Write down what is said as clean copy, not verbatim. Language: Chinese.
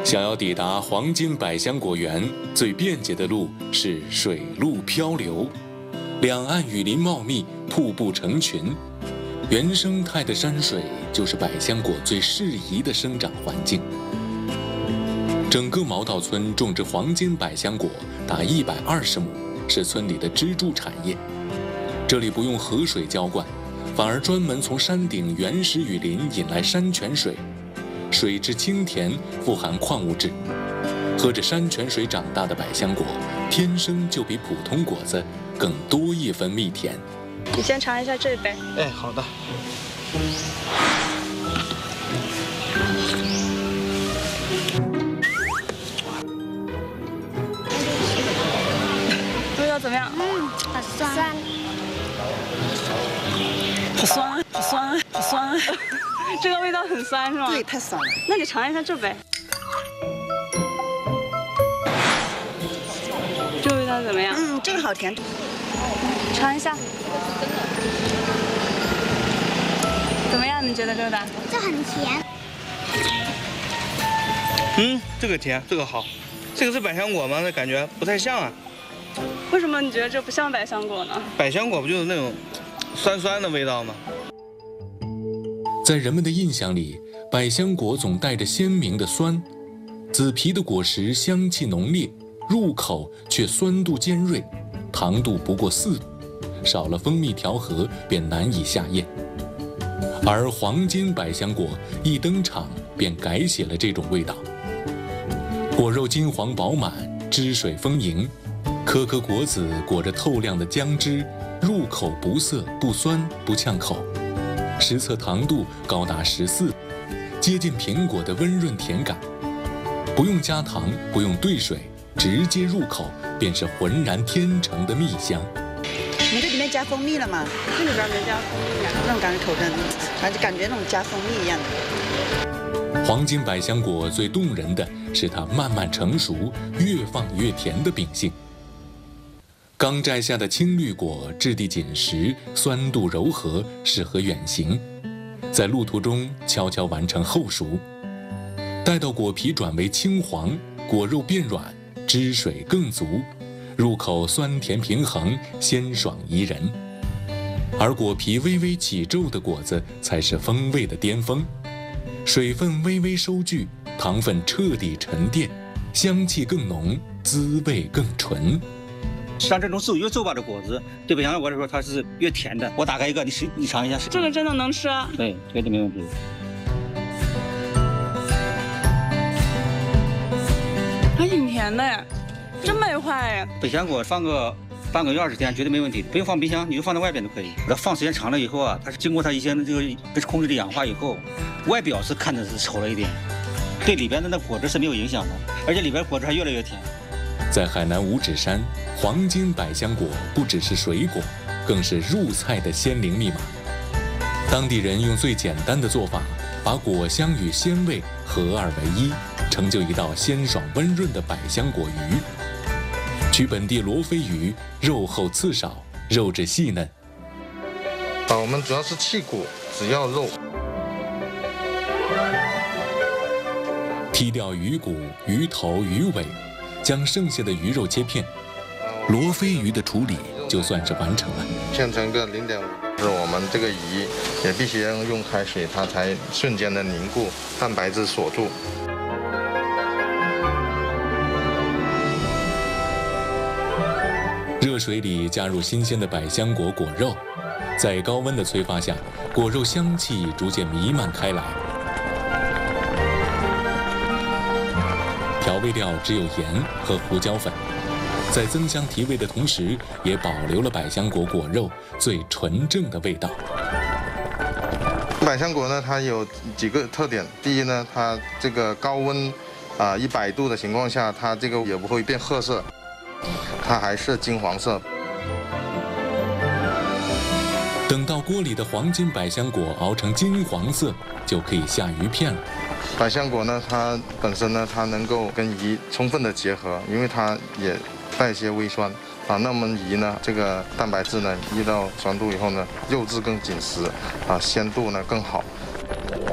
想要抵达黄金百香果园，最便捷的路是水陆漂流。两岸雨林茂密，瀑布成群，原生态的山水就是百香果最适宜的生长环境。整个毛道村种植黄金百香果达120亩，是村里的支柱产业。这里不用河水浇灌，反而专门从山顶原始雨林引来山泉水，水质清甜，富含矿物质。喝着山泉水长大的百香果，天生就比普通果子更多一分蜜甜。 你先尝一下这杯。 哎，好的。 味道怎么样？ 好酸。 好酸，好酸，好酸。这个味道很酸是吗？ 对，太酸了。 那你尝一下这杯。这个味道怎么样？ 这个好甜。 尝一下。怎么样？你觉得这个？ 这很甜。 这个甜，这个好。这个是百香果吗？那感觉不太像啊。 为什么你觉得这不像百香果呢？ 百香果不就是那种酸酸的味道吗？ 在人们的印象里，百香果总带着鲜明的酸，紫皮的果实香气浓烈，入口却酸度尖锐，糖度不过4度，少了蜂蜜调和便难以下咽。而黄金百香果一登场便改写了这种味道，果肉金黄饱满，汁水丰盈，颗颗果子裹着透亮的浆汁，入口不涩不酸不呛口，实测糖度高达14，接近苹果的温润甜感，不用加糖，不用兑水，直接入口便是浑然天成的蜜香。 你这里面加蜂蜜了吗？ 这里边没加蜂蜜呀。 那种感觉口感，反正感觉那种加蜂蜜一样的。 黄金百香果最动人的是它慢慢成熟，越放越甜的秉性。刚摘下的青绿果质地紧实，酸度柔和，适合远行。在路途中悄悄完成后熟，待到果皮转为青黄，果肉变软，汁水更足，入口酸甜平衡，鲜爽宜人。而果皮微微起皱的果子才是风味的巅峰，水分微微收聚，糖分彻底沉淀，香气更浓，滋味更纯。 像这种属于皱巴的果子，对百香果来说它是越甜的。我打开一个，你尝一下。 这个真的能吃啊？ 对，绝对没问题。 还挺甜的呀，真没坏呀。 百香果放个半个月20天绝对没问题，不用放冰箱，你就放在外边都可以。它放时间长了以后啊，它是经过它一些这个空气的氧化以后，外表是看着是稠了一点，对里边的那果汁是没有影响的，而且里边果汁还越来越甜。 在海南五指山，黄金百香果不只是水果，更是入菜的鲜灵密码。当地人用最简单的做法，把果香与鲜味合二为一，成就一道鲜爽温润的百香果鱼。取本地罗非鱼，肉厚刺少，肉质细嫩。 我们主要是去骨，只要肉。 剔掉鱼骨、鱼头、鱼尾，将剩下的鱼肉切片，罗非鱼的处理就算是完成了。 切成个0.5，是我们这个鱼也必须要用开水，它才瞬间的凝固，蛋白质锁住。 热水里加入新鲜的百香果果肉，在高温的催发下，果肉香气逐渐弥漫开来。调味料只有盐和胡椒粉，在增香提味的同时，也保留了百香果果肉最纯正的味道。 百香果呢，它有几个特点。第一呢，它这个高温100度的情况下，它这个也不会变褐色，它还是金黄色。 等到锅里的黄金百香果熬成金黄色，就可以下鱼片了。 百香果呢，它本身呢，它能够跟鱼充分的结合，因为它也带一些微酸那么鱼呢，这个蛋白质呢，遇到酸度以后呢，肉质更紧实鲜度呢更好。